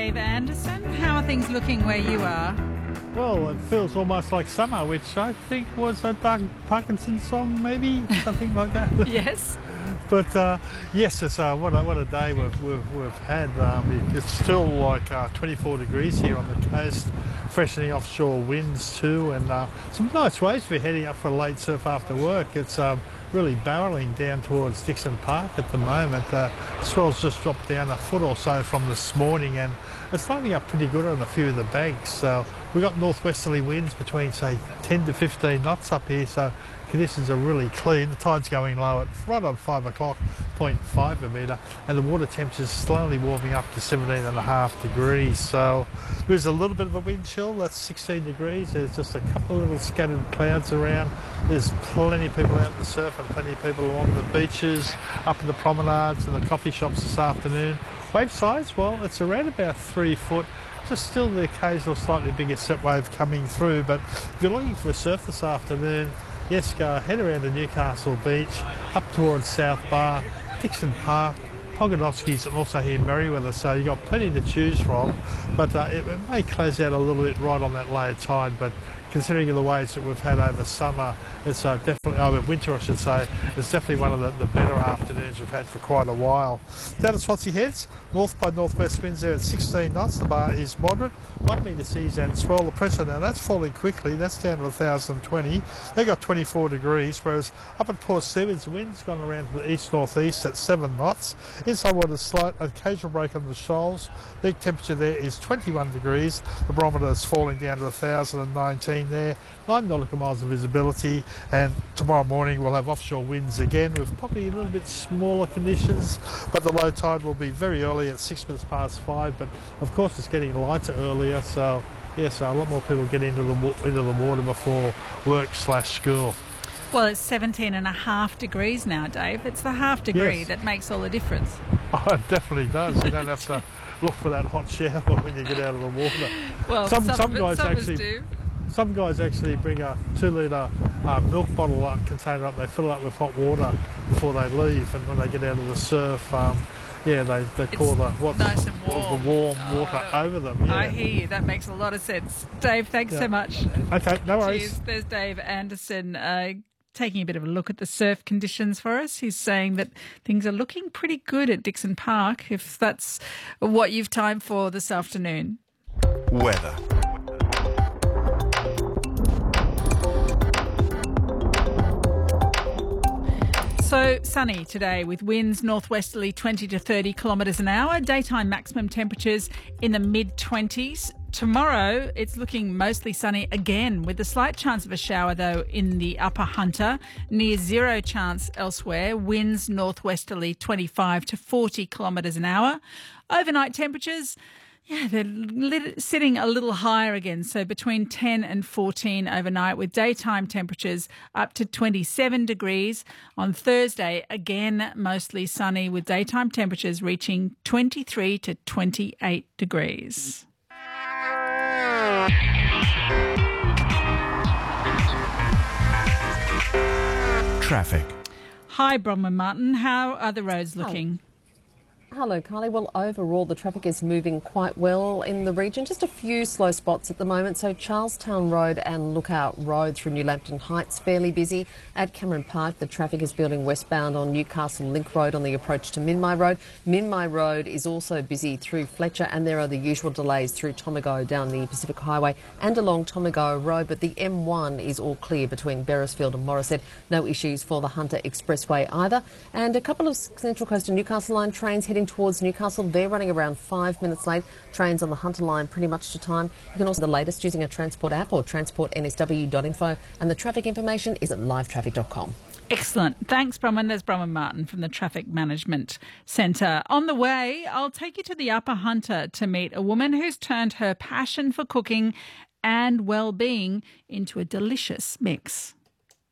Dave Anderson. How are things looking where you are? Well, it feels almost like summer, which I think was a Doug Parkinson song, maybe something like that. Yes. But yes, it's what a day we've had. It's still like 24 degrees here on the coast, freshening offshore winds too, and some nice waves. We're heading up for a late surf after work. It's really barreling down towards Dixon Park at the moment. Swell's just dropped down a foot or so from this morning, and it's lining up pretty good on a few of the banks. So we've got northwesterly winds between, say, 10 to 15 knots up here, so conditions are really clean. The tide's going low at right on 5 o'clock, 0.5 a metre, and the water temperature's slowly warming up to 17.5 degrees. So there's a little bit of a wind chill, that's 16 degrees. There's just a couple of little scattered clouds around. There's plenty of people out in the surf and plenty of people along the beaches, up in the promenades and the coffee shops this afternoon. Wave size, well, it's around about 3 foot. Just still the occasional slightly bigger set wave coming through, but if you're looking for a surf this afternoon, yes, go ahead around to Newcastle Beach, up towards South Bar, Dixon Park, Pogonoski's, and also here Merriweather, so you've got plenty to choose from, but it may close out a little bit right on that low tide, but considering the waves that we've had over summer, it's definitely, over winter I should say, it's definitely one of the better afternoons we've had for quite a while. Down at Swansea Heads, north by northwest winds there at 16 knots, the bar is moderate, 1 metre seas and swell. The pressure now, that's falling quickly, that's down to 1,020. They got 24 degrees, whereas up at Port Stephens, the wind's gone around to the east-northeast at 7 knots. Inside water's slight, occasional break on the shoals. The temperature there is 21 degrees. The barometer is falling down to 1,019 there. 9 nautical miles of visibility, and tomorrow morning we'll have offshore winds again with probably a little bit smaller conditions, but the low tide will be very early at 6 minutes past 5, but of course it's getting lighter earlier, so yes, a lot more people get into the water before work/school. Well, it's 17.5 degrees now, Dave. It's the half degree Yes. that makes all the difference. Oh, it definitely does. You don't have to look for that hot shower when you get out of the water. Well, Some some guys actually do. Some guys actually bring a 2-litre milk bottle container up. They fill it up with hot water before they leave, and when they get out of the surf, they pour nice and warm. the warm water over them. Yeah. I hear you. That makes a lot of sense. Dave, thanks so much. Okay, no worries. Cheers. There's Dave Anderson taking a bit of a look at the surf conditions for us. He's saying that things are looking pretty good at Dixon Park, if that's what you've timed for this afternoon. Weather. So sunny today with winds northwesterly 20 to 30 kilometres an hour. Daytime maximum temperatures in the mid-20s. Tomorrow it's looking mostly sunny again with a slight chance of a shower though in the upper Hunter. Near zero chance elsewhere. Winds northwesterly 25 to 40 kilometres an hour. Overnight temperatures, they're sitting a little higher again, so between 10 and 14 overnight with daytime temperatures up to 27 degrees. On Thursday, again, mostly sunny with daytime temperatures reaching 23 to 28 degrees. Traffic. Hi, Bronwyn Martin. How are the roads looking? Hello, Carly. Well, overall, the traffic is moving quite well in the region. Just a few slow spots at the moment. So Charlestown Road and Lookout Road through New Lambton Heights, fairly busy. At Cameron Park, the traffic is building westbound on Newcastle Link Road on the approach to Minmi Road. Minmi Road is also busy through Fletcher, and there are the usual delays through Tomago down the Pacific Highway and along Tomago Road. But the M1 is all clear between Beresfield and Morisset. No issues for the Hunter Expressway either. And a couple of Central Coast and Newcastle line trains heading towards Newcastle. They're running around 5 minutes late. Trains on the Hunter line pretty much to time. You can also the latest using a Transport app or transportnsw.info, and the traffic information is at livetraffic.com. Excellent. Thanks, Bronwyn. There's Bronwyn Martin from the Traffic Management Centre. On the way, I'll take you to the Upper Hunter to meet a woman who's turned her passion for cooking and well-being into a delicious mix.